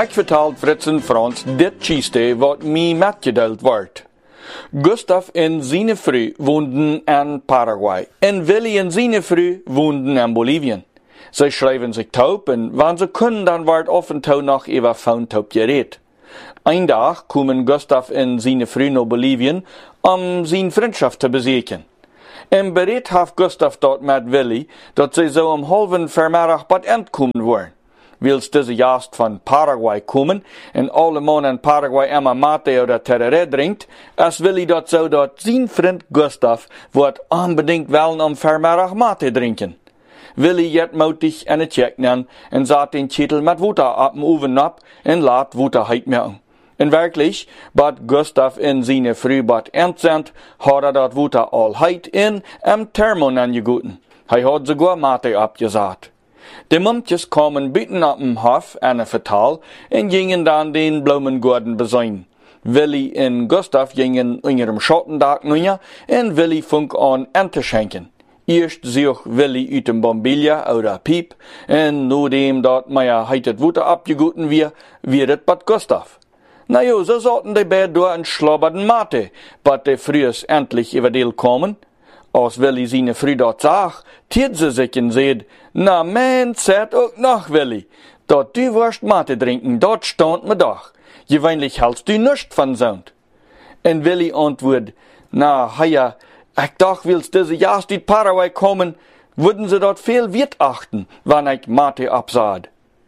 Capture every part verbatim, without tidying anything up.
Ik vertaal Frits en Frans dit Tuesday wat mij metgedeeld wordt. Gustav en zijn vrouw woonden in Paraguay en Willy en zijn vrouw woonden in Bolivien. Zij schrijven zich taub en wanneer ze kunnen, dan wordt af en toe nog even van taub gereed. Een dag komen Gustav en zijn vrouw naar Bolivien om zijn vriendschap te bezoeken. En bereid heeft Gustav dort met Willy dat zij zo om halven vermiddag bij eind komen worden. Wils deze juist van Paraguay komen en alle man in Paraguay immer mate oder tereré drinkt, als Willy dat zo dat zijn vriend Gustav wordt unbedingt wel om vermiddag mate drinken. Willy jet mutig en het check nan en zat den Titel met water op dem oven ab en laat water heit merken. En werkelijk, bad Gustav en zijn vrouw bad entzend, had er dat water al heit in em thermon angegoten. Hij had sogar mate abgesagt. De muntjes kwamen buiten op dem Hof en een vertaal en gingen dan den Blumengarten bezien. Willy en Gustav gingen in ihrem Schottendag neer en Willy funk an Ente schenken. Eerst zog Willy uit een bombilja oder piep en nadem dat Meier heit het water abgegoten weer, weer het bad Gustav. Na jo, so zaten die beiden door en slobberden mate, bad de Frühs endlich über deel komen. Als Willy seine Frau dat zag, tiert ze sich en zeid, na men, zet ook nog Willy, dat du wirst mate drinken, dat stond me doch. Gewöhnlich hältst du nischt van zo'n. En Willy antwoord, na, heia, ik dacht, willst diese juist uit Paraguay kommen, würden ze dat veel wert achten, wann ik mate absaad.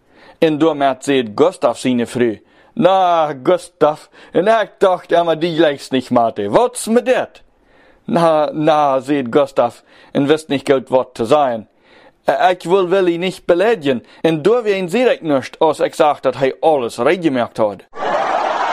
En doormet zeid Gustav seine Frau, na, Gustav, en ik dacht immer, die lijst nicht mate, wat's mit dat? Na, na, seht Gustav, en wist nicht gut wat te sagen. Ich will Willy nicht beleidigen, en door wie ein seht ich nicht, als ich sagt, dat hij alles recht gemerkt hat.